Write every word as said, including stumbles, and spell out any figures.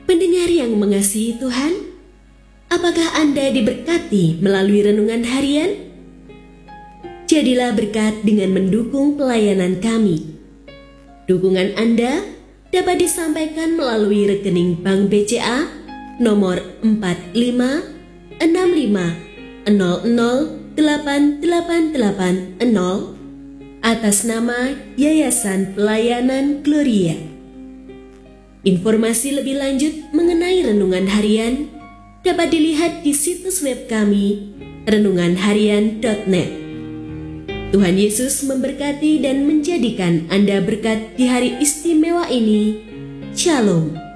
Pendengar yang mengasihi Tuhan, apakah Anda diberkati melalui renungan harian? Jadilah berkat dengan mendukung pelayanan kami. Dukungan Anda dapat disampaikan melalui rekening Bank B C A nomor empat lima enam lima nol nol delapan delapan delapan nol atas nama Yayasan Pelayanan Gloria. Informasi lebih lanjut mengenai renungan harian dapat dilihat di situs web kami renungan harian titik net. Tuhan Yesus memberkati dan menjadikan Anda berkat di hari istimewa ini. Shalom.